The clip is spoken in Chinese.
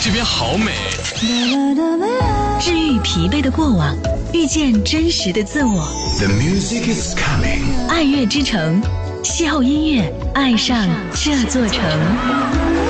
这边好美。 治愈疲惫的过往，遇见真实的自我。 The music is coming。 爱乐之城，邂逅音乐，爱上这座城。